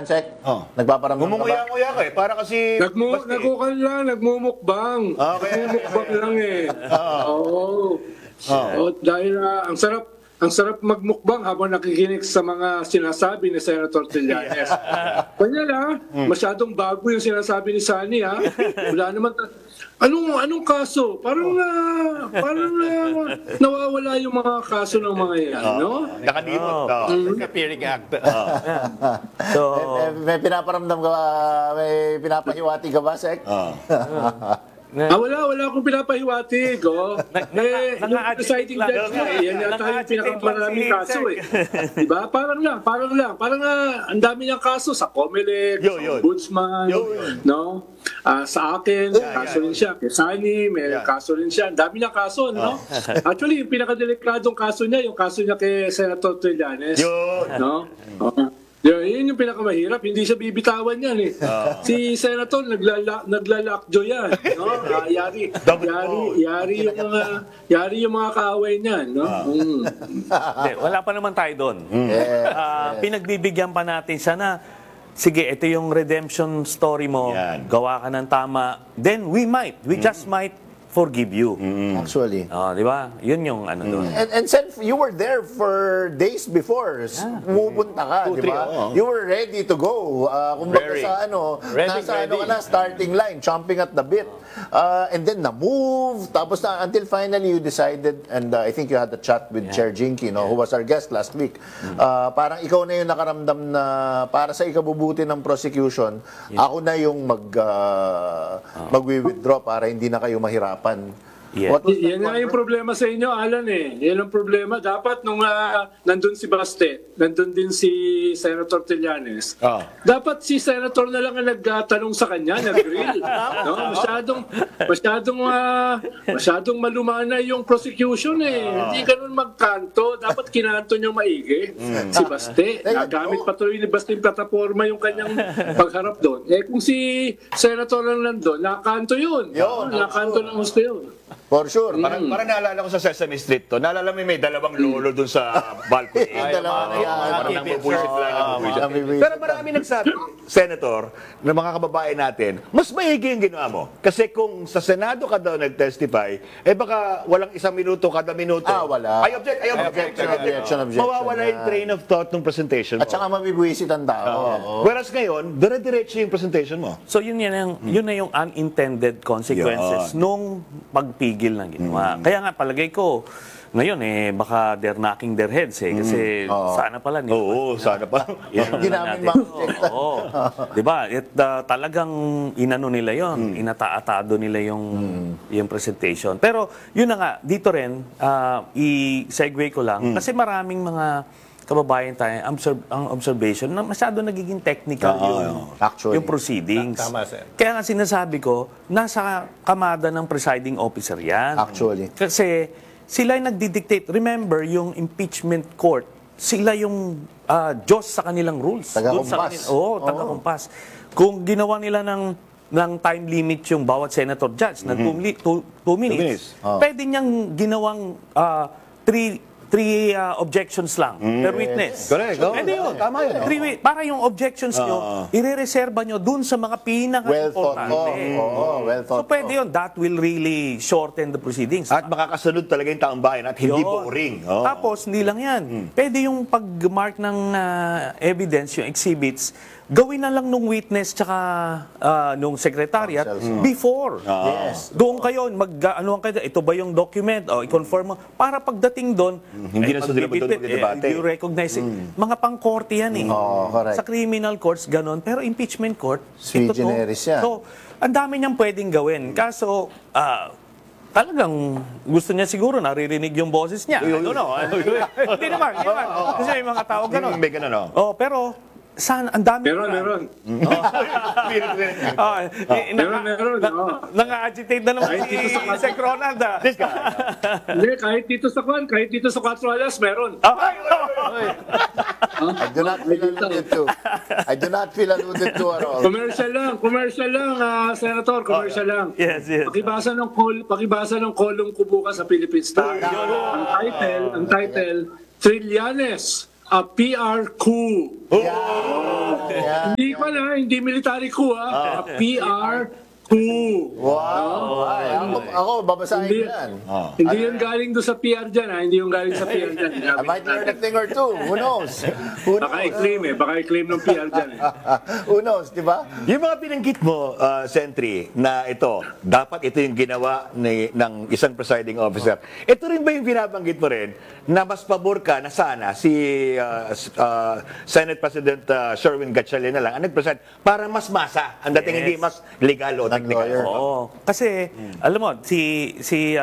Sek? Nagpaparamdam ka ba? Ngumunguya-nguya ka eh. Para kasi... Nagkukan lang, nagmumukbang. Okay. Nagmumukbang lang eh. Oo. Dahil ang sarap magmukbang habang nakikinig sa mga sinasabi ni Senator Trillanes. Kanya lang, masyadong bago yung sinasabi ni Sunny ha. Wala naman anong kaso? Parang nawawala yung mga kaso ng mga yan, no? Nakadimot. Appearing act. So, may pinaparamdam ka ba? May pinapahiwati ka ba, Sek? Wala akong pinapahiwatig. Yung presiding judge nga, yan yata yung pinakamaraming kaso eh. Diba? Parang ang dami niyang kaso sa Comelec, sa Ombudsman, no? Sa akin, kaso rin siya. Kay Sunny, may kaso rin siya. Ang dami niyang kaso, no? Actually, yung pinakadelikadong kaso niya, yung kaso niya kay Senator Trillanes. No? Yun yung pinakamahirap, hindi siya bibitawan yan eh. Si Senator naglalakjo yan, no? Yari yung mga kaaway niyan, no? Wala pa naman tayo doon. Pinagbibigyan pa natin siya na, sige, ito yung redemption story mo, gawa ka ng tama, then we just might forgive you. Actually. Di ba? Yun yung ano doon. And Sen, you were there for days before. Pupunta ka, di ba? You were ready to go. Kumbaga sa nasa ka na, starting line, chomping at the bit. And then na-move. Tapos until finally you decided, and I think you had a chat with Chair Jinky, no, who was our guest last week. Parang ikaw na yung nakaramdam na para sa ikabubuti ng prosecution, ako na yung mag-withdraw para hindi na kayo mahirapan. Yan nga yung problema sa inyo, Alan eh. Yan ang problema. Dapat nung nandun si Baste, nandun din si Senator Trillanes, dapat si Senator na lang ang nagtanong sa kanya, nag-grill. No? Masyadong malumana yung prosecution eh. Hindi ganun magkanto. Dapat kinanto nyo maigi. Si Baste. Nagamit patuloy ni Baste yung plataforma yung kanyang pagharap doon. Kung si Senator lang nandun, nakanto yun. Nakanto ng gusto yun. For sure. Parang naalala ko sa Sesame Street to. Naalala mo may dalawang lolo dun sa balcony. Parang nambubuisit lang. Pero marami nagsabi, Senator, ng mga kababayan natin, mas maigi yung ginawa mo. Kasi kung sa Senado ka daw nag-testify, baka walang isang minuto kada minuto. Wala. I object. Mawawala yung train of thought ng presentation mo. At saka mabibwisit ang tao. Whereas ngayon, dire-diretso yung presentation mo. So yun na yung unintended consequences nung pagpigil ng ginawa. Kaya nga palagay ko ngayon baka they're knocking their heads kasi sana pala sana pa. Hindi namin ma-object. Diba? Talagang inano nila yon, inataatado nila yung presentation. Pero yun na nga, dito rin i-segue ko lang kasi maraming mga kababayan tayo, ang observation na masyado nagiging technical yung proceedings. Tama, sir. Kaya nga sinasabi ko, nasa kamada ng presiding officer yan. Actually. Kasi sila yung nagdidictate. Remember, yung impeachment court, sila yung Diyos sa kanilang rules. Taga-kumpas. Taga-kumpas. Kung ginawa nila ng time limit yung bawat senator judge na 2 minutes, pwede niyang ginawang 3 objections lang per witness. Correct. Pwede yun. Tama yun. Para yung objections nyo, ire-reserva nyo dun sa mga pinaka-importante. So pwede yun. That will really shorten the proceedings. At makakasunod talaga yung taong bayan at hindi boring. Tapos, hindi lang yan. Pwede yung pag-mark ng evidence, yung exhibits, gawin na lang nung witness tsaka nung secretariat before. Doon kayo, ito ba yung document? I-confirm mo. Para pagdating doon, hindi na sila magdedebate. You recognize it. Mga pang-korte yan eh. Sa criminal courts, ganon. Pero impeachment court, sui generis yan. So, ang dami niyang pwedeng gawin. Kaso, talagang gusto niya siguro naririnig yung boses niya. Hindi naman. Kasi may mga tao ganon. May ganon, pero, saan ang dami Meron. Nang-agitate na naman si Sec Ronald. Hindi, kahit dito sa 4 alas, meron. I do not feel alluded to. I do not feel alluded to at all. Commercial lang, Senator, commercial lang. Yes. Pakibasa ng column ko bukas sa Philippine Star. Ang title, Trillanes a PR coup. Yeah. Hindi military coup, a PR coup. Wow. Ay, ako babasahin ko Hindi, yan. hindi yung galing doon sa PR dyan, ha? Hindi yung galing sa PR dyan. I might learn a thing or two. Who knows? Who Baka knows? i-claim baka i-claim ng PR dyan. Who knows, di ba? Yung mga binanggit mo, Sentry, na ito, dapat ito yung ginawa ng isang presiding officer. Ito rin ba yung binabanggit mo rin na mas pabor ka na sana si Senate President Sherwin Gatchalian na lang ang nag-present para mas masa ang dating hindi mas legal o lawyer. technical. Oo. Kasi, alam mo, si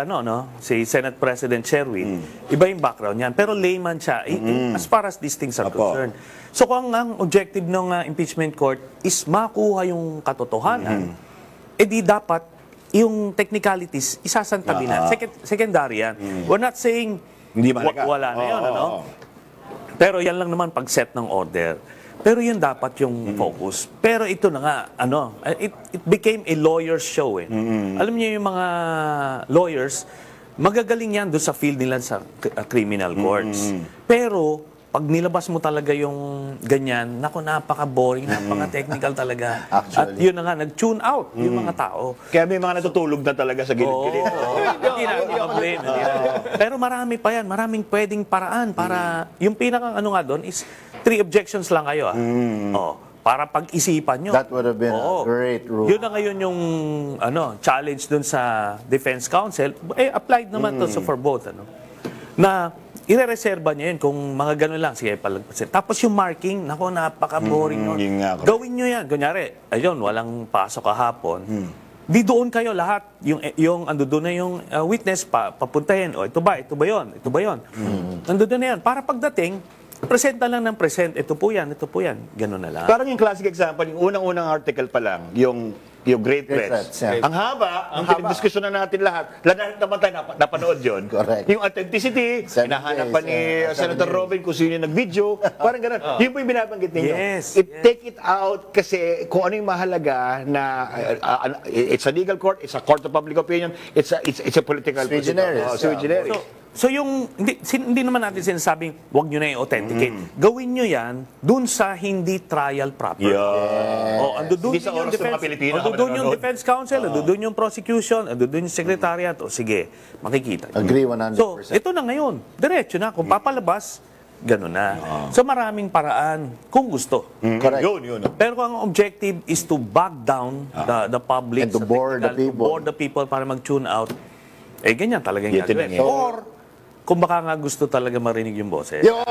Senate President Sherwin, iba yung background niyan. Pero layman siya, as far as these things are Apo. concerned. So, kung ang objective ng impeachment court is makuha yung katotohanan, edi dapat yung technicalities, isasantabi na. Secondary yan. We're not saying Hindi mahalaga. wala na yun, ano? Pero yan lang naman pag-set ng order. Pero yun dapat yung focus. Pero ito na nga, it became a lawyer's show eh. Alam niyo yung mga lawyers, magagaling yan doon sa field nila sa criminal courts. Pero pag nilabas mo talaga yung ganyan, naku, napaka-boring, napaka-technical talaga. At yun na nga, nag-tune out yung mga tao. Kaya may mga natutulog na talaga sa gilid-gilid. Hindi na blame. Pero marami pa yan, maraming pwedeng paraan para, yung pinakang ano nga doon is 3 objections lang kayo. Para pag-isipan nyo. That would have been a great rule. Yun na ngayon yung challenge dun sa Defense Council. Applied naman to for both. Na ire-reserva niya yun kung mga gano'n lang. Sige, palagpasin. Tapos yung marking, naku, napaka-boring nun. yun nga. Gawin nyo yan. Kunyari, ayun, walang pasok kahapon. Di doon kayo lahat. Yung ando doon na yung witness, papuntahin. O, ito ba yun? Ito ba yun? Ando doon na yan. Para pagdating, presenta lang ng present. Ito po yan. Gano'n na lang. Parang yung classic example, yung unang-unang article pa lang, yung Great Threats. Yeah. Ang haba, ang pinag-diskusyon na natin lahat. Lahat naman tayo napanood yun. Correct. Yung authenticity, hinahanap pa ni Senator Robin kung sino yung nag-video. Parang gano'n. Yun po yung binabanggit ninyo. Yes, Take it out kasi kung ano yung mahalaga na it's a legal court, it's a court of public opinion, it's a political Sui generis. Sui generis. So yung, hindi naman natin sinasabing, wag nyo na i-authenticate. Gawin nyo yan dun sa hindi trial proper. Ando dun Hindi sa oras ng mga Pilipino, ando habang dun yung nanonood. defense counsel, ando dun yung prosecution, ando dun yung secretariat. O sige, makikita. Agree 100%. So, ito na ngayon. Diretso na. Kung papalabas, gano'n na. So maraming paraan kung gusto. Correct. Yun. Pero kung ang objective is to bog down the public, And to sa bore the technical, people. to bore the people para mag-tune out, ganyan talagang Yun gagawin. din. Or, kung baka nga gusto talaga marinig yung boses. Meron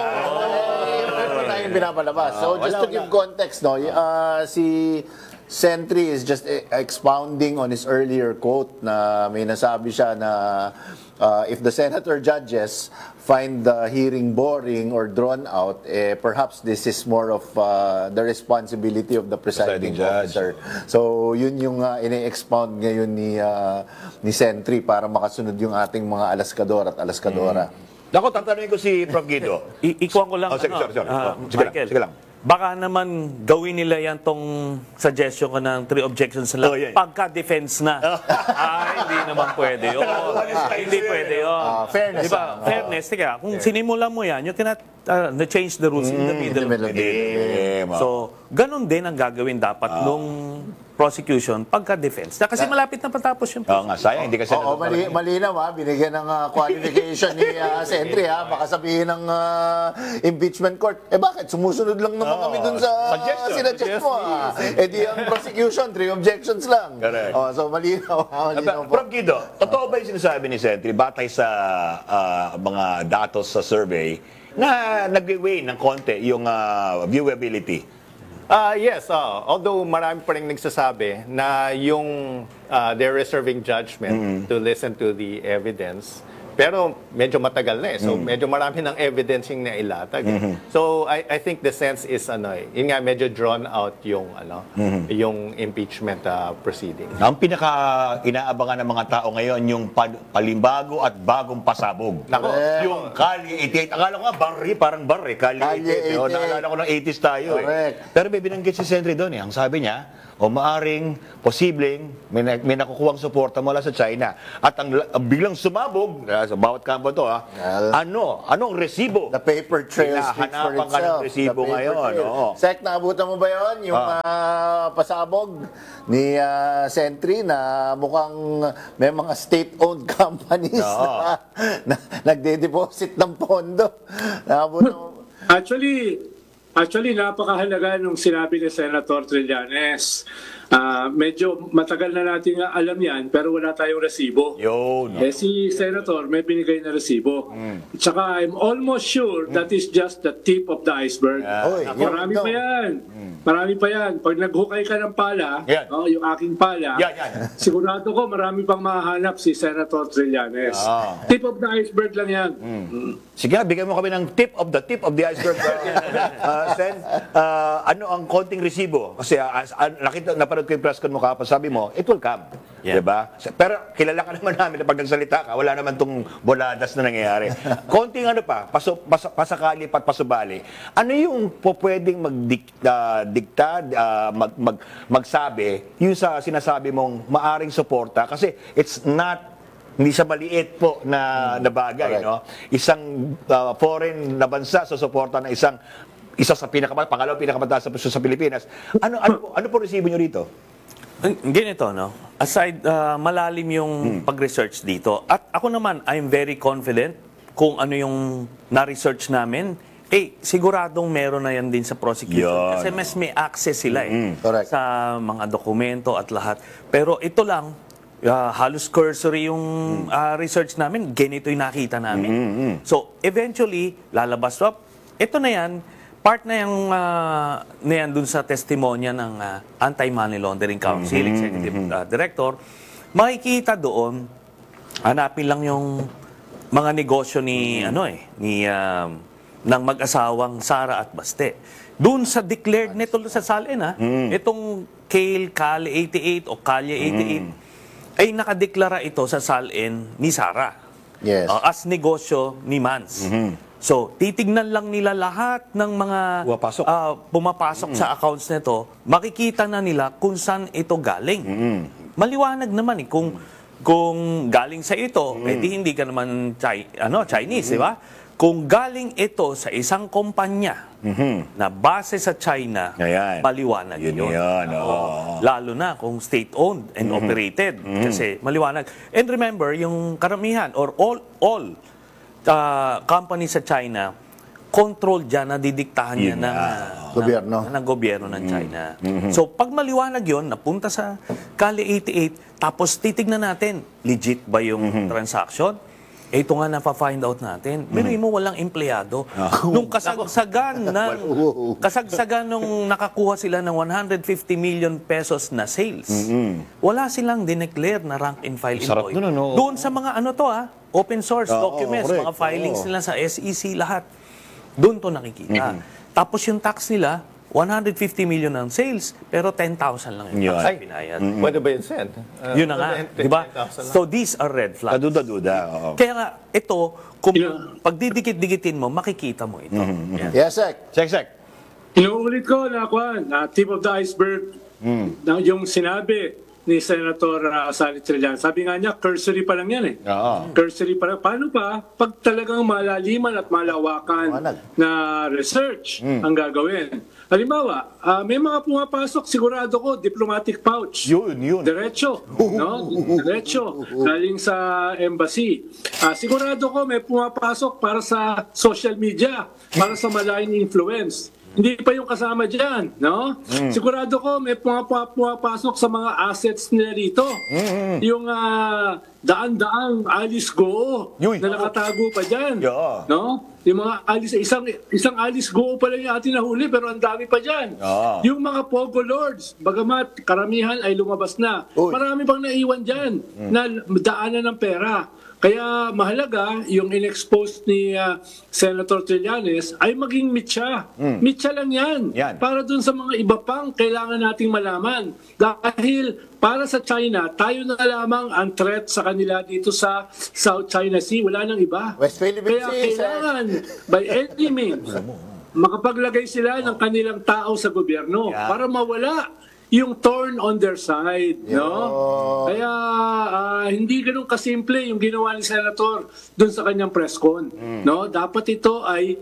tayong pinapalabas. So, just to give context, si Sentry is just expounding on his earlier quote na may nasabi siya na if the senator judges find the hearing boring or drawn out, perhaps this is more of the responsibility of the presiding Presiding judge. officer. So, yun yung ine-expound ngayon ni Sentry para makasunod yung ating mga alaskador at alaskadora. Ako, tatanungin ko si Prof. Guido. Ikuha ko lang, Sige, sorry. Michael, Sige lang. baka naman gawin nila yan tong suggestion ko ng 3 objections lang. Yeah. Pagka-defense na. Hindi naman pwede yun. Hindi pwede yun. Fairness. Diba? Fairness. Tika, kung sinimulan mo yan, you cannot change the rules in the middle. So, ganun din ang gagawin dapat nung prosecution pagka-defense. Kasi malapit na patapos yung Oo nga, sayang, hindi kasi Oo, malinaw binigyan ng qualification ni Sentry Baka sabihin ng impeachment court, bakit? Sumusunod lang naman kami dun sa sinuggest mo di ang prosecution, 3 objections lang. Correct. So malinaw po. Prof. Guido, totoo ba yung sinasabi ni Sentry, batay sa mga datos sa survey, na nag-weigh ng konti yung viewability? Yes, although marami pa rin nagsasabi na yung they're reserving judgment to listen to the evidence. Pero medyo matagal na So medyo marami ng evidence yung nailatag. So I think the sense is yun nga medyo drawn out yung yung impeachment proceeding. Ang pinaka-inaabangan ng mga tao ngayon, yung palimbago at bagong pasabog. Nako. Yung Kali 88. Akala ko nga, parang Kali 88. Kali 88. Naalala ko ng 80s tayo. Correct. Pero may binanggit si Sentry doon. Ang sabi niya, o maaring, posibleng, may nakukuhang suporta mula sa China. At ang biglang sumabog, sa bawat kampo to, anong resibo? The paper trail speaks for Hinahanapan ka ng itself. resibo The paper ngayon. trail. Oo. Sek, naabutan mo ba yun? Yung pasabog ni Sentry na mukhang may mga state-owned companies na nagde-deposit ng pondo. Naabutan mo? Actually, napakahalaga nung sinabi ni Senator Trillanes. Medyo matagal na natin nga alam yan, pero wala tayong resibo. Yun. Si Senator may binigay na resibo. Tsaka I'm almost sure that is just the tip of the iceberg. Oy, Marami pa yan. Marami pa yan. Pag naghukay ka ng pala, Yan. yung aking pala, Yan. sigurado ko marami pang mahanap si Senator Trillanes. Tip of the iceberg lang yan. Sige, bigyan mo kami ng tip of the iceberg. Sen, ano ang konting resibo? Kasi napanood ko yung press con mo kapag sabi mo, it will come. Yeah. Diba? Pero kilala ka naman namin na pag nagsalita ka, wala naman tong boladas na nangyayari. Konting pasakali pat pasubali. Ano yung pwedeng magdikta, magsabi, yung sa sinasabi mong maaring suporta? Kasi hindi siya maliit po na bagay, no? Isang foreign na bansa sa suporta ng isa sa pangalawang pinakamataas na posisyon sa Pilipinas. Ano po resibo nyo rito? Ganito, no? Aside, malalim yung pag-research dito. At ako naman, I'm very confident kung ano yung na-research namin. Siguradong meron na yan din sa prosecution. Yan. Kasi mas may access sila Correct. sa mga dokumento at lahat. Pero ito lang, halos cursory yung research namin, ganito yung nakita namin. So, eventually, lalabas up. Ito na yan, part na yan dun sa testimonya ng Anti-Money Laundering Council, Executive Director. Makikita doon, hanapin lang yung mga negosyo ng mag-asawang Sara at Baste. Doon sa declared nito sa SALN, itong Kale 88 o Kalye 88, ay nakadeklara ito sa SALN ni Sara. Yes. As negosyo ni Mans. So, titignan lang nila lahat ng mga pumapasok sa accounts nito, makikita na nila kung saan ito galing. Maliwanag naman kung galing sa ito, hindi ka naman Chinese, di ba? Kung galing ito sa isang kumpanya na base sa China, maliwanag yun. Lalo na kung state-owned and operated. Kasi maliwanag. And remember, yung karamihan or all companies sa China, control dyan, nadidiktahan niya ng gobyerno ng China. So, pag maliwanag yun, napunta sa Kali 88, tapos titignan natin, legit ba yung transaction? Ito nga napa-find out natin. Pero mo walang empleyado. Nung kasagsagan nung nakakuha sila ng 150 million pesos na sales, wala silang dineclare na rank and file employee. Doon sa mga open source documents, mga filings nila sa SEC, lahat. Doon to nakikita. Tapos yung tax nila, 150 million ng sales, pero 10,000 lang yung tax binayad. Pwede ba yun, Sen? Yun na nga, di ba? So these are red flags. Kaduda-duda. Kaya nga, ito, kung pagdidikit-dikitin mo, makikita mo ito. Yes, Sek. Sek. Inuulit ko na tip of the iceberg, yung sinabi ni Senator Sally Trillanes. Sabi nga niya, cursory pa lang yan eh. Cursory pa lang. Paano pa? Pag talagang malaliman at malawakan na research ang gagawin. Halimbawa, may mga pumapasok, sigurado ko, diplomatic pouch. Yun. Diretso. Diretso. Galing sa embassy. Sigurado ko, may pumapasok para sa social media, para sa malign influence. Hindi pa yung kasama dyan, no? Sigurado ko may pumapasok sa mga assets nila rito. Yung daan-daang Alice Goo na nakatago pa dyan. No? Yung mga isang Alice Goo pa lang yung ating nahuli pero ang dami pa dyan. Yung mga Pogo Lords, bagamat karamihan ay lumabas na, marami pang naiwan dyan na daanan ng pera. Kaya mahalaga yung in-expose ni Senator Trillanes ay maging mitya. Mitya lang yan. Para dun sa mga iba pang kailangan nating malaman. Dahil para sa China, tayo na lamang ang threat sa kanila dito sa South China Sea. Wala nang iba. West Philippine Sea. Kaya kailangan, by any means, makapaglagay sila ng kanilang tao sa gobyerno para mawala yung turn on their side, no? Kaya hindi ganoon kasimple yung ginawa ni Senator doon sa kanyang press con, no? Dapat ito ay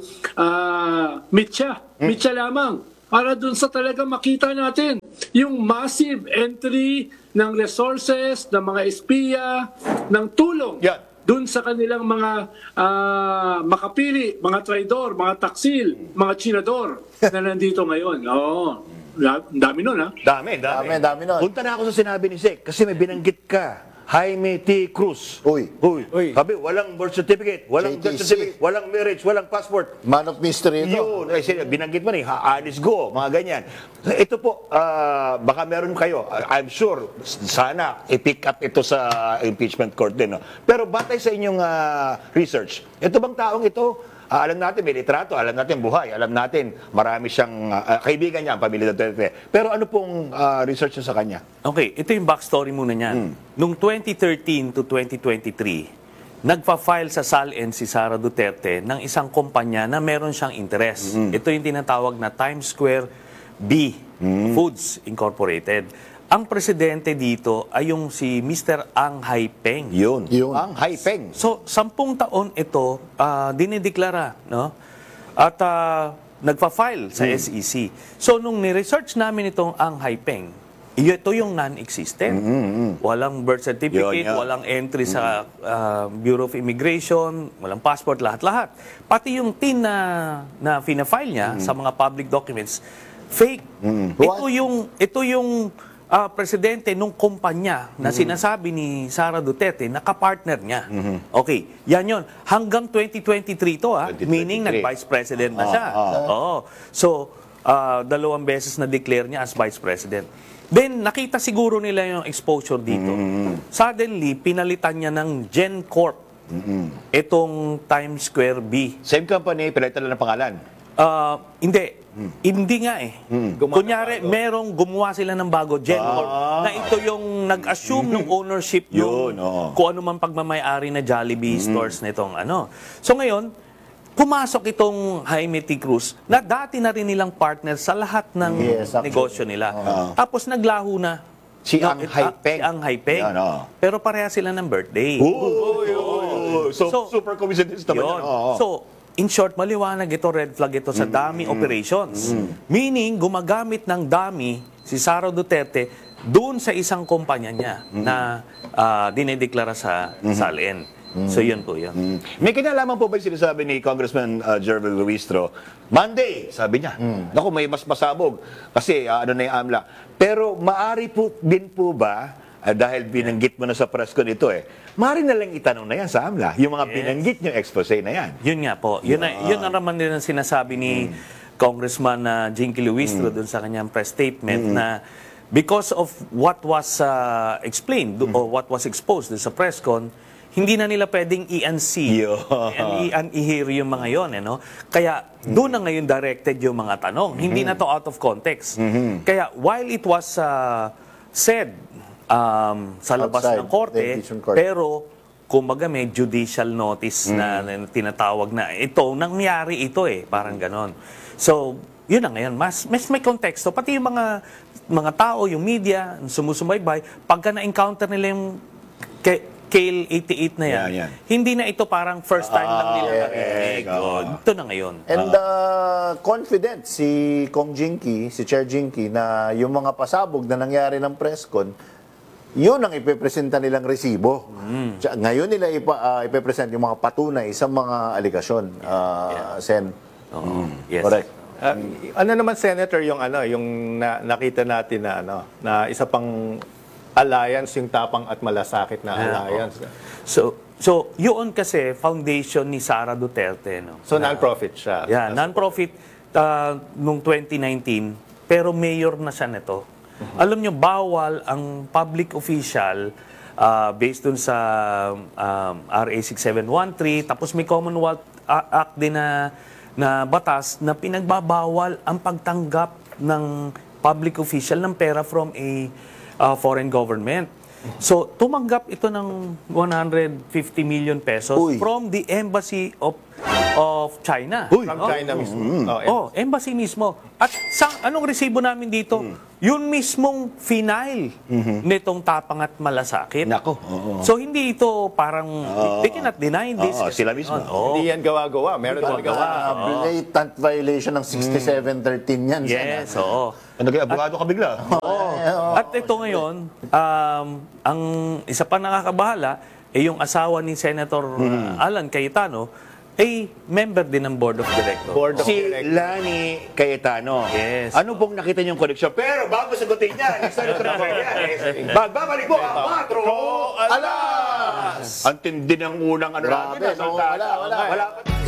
mitya lamang para doon sa talaga makita natin yung massive entry ng resources, ng mga espiya, ng tulong doon sa kanilang mga makapili, mga traidor, mga taksil, mga chinador na nandito ngayon. Dami nun, ha? Dami nun. Punta na ako sa sinabi ni Sek kasi may binanggit ka. Jaime T. Cruz. Uy. Sabi, walang birth certificate, walang death JTC. certificate, walang marriage, walang passport. Man of mystery ito. Yun, binanggit mo Alice Go, mga ganyan. Ito po, baka meron kayo, I'm sure, sana i-pick up ito sa impeachment court din. No? Pero batay sa inyong research, ito bang taong ito, alam natin may litrato, alam natin buhay, alam natin marami siyang kaibigan niya, ang pamilya Duterte. Pero ano pong research niyo sa kanya? Okay, ito yung backstory muna niyan. Noong 2013 to 2023, nagpa-file sa SALN si Sara Duterte ng isang kumpanya na meron siyang interest. Ito yung tinatawag na Times Square B Foods Incorporated. Ang presidente dito ay yung si Mr. Ang Hai Peng. Yun. Ang Hai Peng. So, 10 taon ito, dinideklara, no? At nagpa-file sa SEC. So, nung ni-research namin itong Ang Hai Peng, ito yung non-existent. Walang birth certificate, walang entry sa Bureau of Immigration, walang passport, lahat-lahat. Pati yung TIN na fina-file niya sa mga public documents, fake. Ito yung presidente nung kumpanya na sinasabi ni Sara Duterte na kapartner niya. Okay, yan yun. Hanggang 2023 to, 2023. Meaning nag-vice president na siya. So, 2 beses na declare niya as vice president. Then, nakita siguro nila yung exposure dito. Suddenly, pinalitan niya ng GenCorp. Itong Times Square B. Same company, pinalitan lang ng pangalan. Hindi. Hindi nga eh. Kunyari, merong gumawa sila ng bago, GenCorp, na ito yung nag-assume ng ownership yung kung ano man pagmamayari na Jollibee stores na itong ano. So ngayon, pumasok itong Jaime T. Cruz na dati na rin nilang partner sa lahat ng negosyo nila. Tapos naglaho na. Si Ang Hai Peng. Si Ang Hai Peng. Pero pareha sila ng birthday. So, super coincidence naman yun. So, in short, maliwanag ito, red flag ito sa dummy operations. Meaning, gumagamit ng dummy si Sara Duterte doon sa isang kumpanya niya na dinedeklara sa SALN. So, yun po yun. May kinalaman po ba yung sinasabi ni Congressman Jervil Luistro? Monday, sabi niya. Naku, may mas masabog. Kasi ano na yung AMLA. Pero maari po din po ba, dahil binanggit mo na sa press ko nito maaari na lang itanong na yan sa AMLA. Yung mga binanggit niyo expose na yan. Yun nga po. Yun ang naman din ang sinasabi ni Congressman Jinky Luistro doon sa kanyang press statement na because of what was explained or what was exposed doon sa press con, hindi na nila pwedeng i-hear yung mga yon, Kaya doon na ngayon directed yung mga tanong. Hindi na to out of context. Kaya while it was said sa labas ng korte, pero kumbaga may judicial notice na tinatawag na ito, nangyari ito parang ganon. So, yun na ngayon, mas may konteksto. Pati yung mga tao, yung media, sumusubaybay, pagka na-encounter nila yung Kale 88 na yan, hindi na ito parang first time lang nila narinig. Ito na ngayon. And confident si Kong Jinky, si Chair Jinky, na yung mga pasabog na nangyari ng presscon, yun ang ipepresenta nilang resibo. Ngayon nila ipepresent yung mga patunay sa mga aligasyon. Sen. Yes. Correct. Ano naman, Senator, yung nakita natin na isa pang alliance, yung tapang at malasakit na alliance. So yun kasi foundation ni Sara Duterte, So non-profit siya. Non-profit nung 2019, pero mayor na siya nito. Alam nyo, bawal ang public official based dun sa RA 6713, tapos may Commonwealth Act din na batas na pinagbabawal ang pagtanggap ng public official ng pera from a foreign government. So, tumanggap ito ng 150 million pesos from the Embassy of of China. From China mismo. Embassy mismo. At anong resibo namin dito? Yung mismong final nitong Tapang at Malasakit. Nako. So hindi ito parang they cannot deny this. Sila mismo. Hindi yan gawa-gawa. Meron talaga. Blatant violation ng 6713 yan. Yes, oo. Nag-abogado ka bigla. At ito ngayon, ang isa pa nakakabahala, yung asawa ni Senator Alan Cayetano, ay member din ng Board of Directors. Board of Si Directors. Lani Cayetano. Yes. Ano pong nakita niyong koneksyon? Pero bago sagutin niya, Senator Magallanes, magbabalik po ang Patro Alas! Ang tindi ng unang ano Grabe, natin. no? Wala. Wala pa